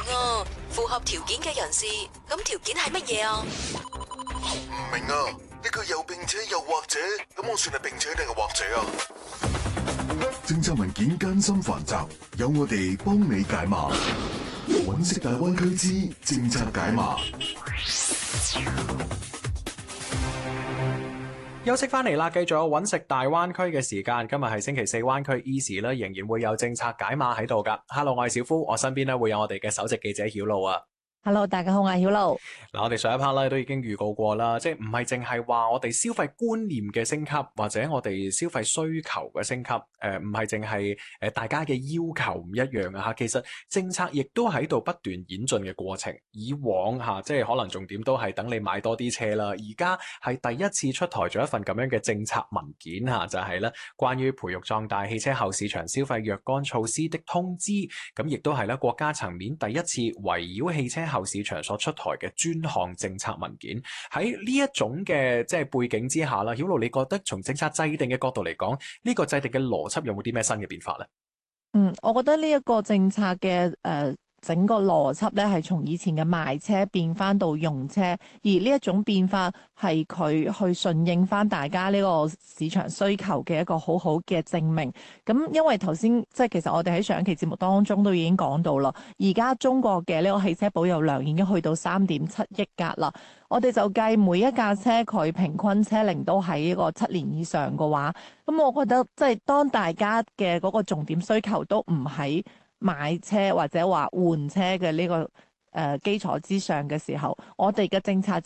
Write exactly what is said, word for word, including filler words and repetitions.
啊，符合條件嘅人士，咁條件係乜嘢啊？ 唔明啊，呢個又並且又或者，咁我算係並且定係或者啊？ 政策文件艱辛繁雜，有我哋幫你解碼。揾食大灣區之政策解碼。 休息翻嚟啦，繼續有揾食大灣區嘅時間。今日係星期四，灣區 Easy 咧仍然會有政策解碼喺度噶。Hello，我係小夫，我身邊咧會有我哋嘅首席記者曉露啊。 Hello，大家好，我係曉露。 嗱，我哋上一 part 咧都已經預告過啦，即係唔係淨係話我哋消費觀念嘅升級，或者我哋消費需求嘅升級，誒唔係淨係誒大家嘅要求唔一樣啊吓，其實政策亦都喺度不斷演進嘅過程。以往吓，即係可能重點都係等你買多啲車啦，而家係第一次出台咗一份咁樣嘅政策文件吓，就係咧關於培育壯大汽車後市場消費若干措施的通知，咁亦都係咧國家層面第一次圍繞汽車後市場所出台嘅專項政策文件。喺呢一種嘅即係背景之下啦，曉露，你覺得從政策制定嘅角度嚟講，呢個制定嘅邏輯有冇啲咩新嘅變化咧？ 嗯，我覺得呢一個政策嘅誒。呃整個邏輯咧係從以前嘅賣車變翻到用車，而呢一種變化係佢去順應翻大家呢個市場需求嘅一個好好嘅證明。咁因為頭先即係其實我哋喺上一期節目當中都已經講到啦，而家中國嘅呢個汽車保有量已經去到三點七億架啦。我哋就計每一架車佢平均車齡都喺呢個七年以上嘅話，咁我覺得即係當大家嘅嗰個重點需求都唔喺買車或者話換車嘅呢個誒基礎之上嘅時候，我哋嘅政策